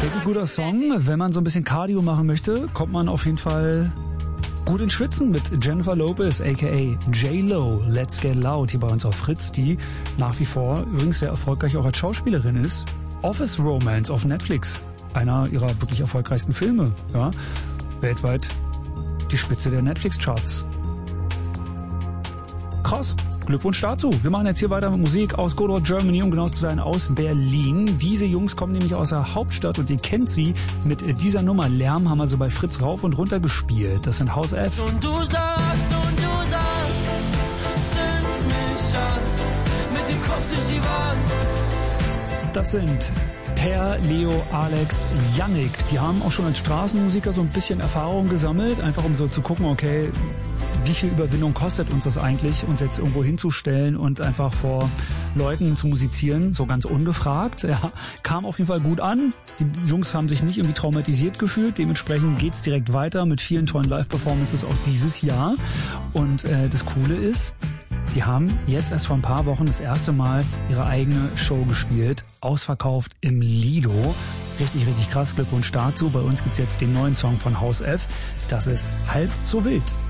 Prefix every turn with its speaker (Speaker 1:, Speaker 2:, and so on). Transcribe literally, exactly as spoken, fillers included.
Speaker 1: Wirklich guter Song. Wenn man so ein bisschen Cardio machen möchte, kommt man auf jeden Fall gut ins Schwitzen mit Jennifer Lopez, aka J-Lo, Let's Get Loud, hier bei uns auf Fritz, die nach wie vor übrigens sehr erfolgreich auch als Schauspielerin ist. Office Romance auf Netflix, einer ihrer wirklich erfolgreichsten Filme, ja, weltweit die Spitze der Netflix-Charts. Krass. Glückwunsch dazu. Wir machen jetzt hier weiter mit Musik aus Good Old Germany, um genau zu sein, aus Berlin. Diese Jungs kommen nämlich aus der Hauptstadt und ihr kennt sie mit dieser Nummer. Lärm haben also bei Fritz rauf und runter gespielt. Das sind House F.
Speaker 2: Und du sagst, und du sagst, zünd mich an, mit dem Kopf durch die Wand.
Speaker 1: Das sind Per, Leo, Alex, Yannick. Die haben auch schon als Straßenmusiker so ein bisschen Erfahrung gesammelt, einfach um so zu gucken, okay, wie viel Überwindung kostet uns das eigentlich, uns jetzt irgendwo hinzustellen und einfach vor Leuten zu musizieren, so ganz ungefragt. Ja, kam auf jeden Fall gut an. Die Jungs haben sich nicht irgendwie traumatisiert gefühlt. Dementsprechend geht's direkt weiter mit vielen tollen Live-Performances auch dieses Jahr. Und äh, das Coole ist, die haben jetzt erst vor ein paar Wochen das erste Mal ihre eigene Show gespielt. Ausverkauft im Lido. Richtig, richtig krass. Glückwunsch dazu. Bei uns gibt's jetzt den neuen Song von House F. Das ist Halb so wild.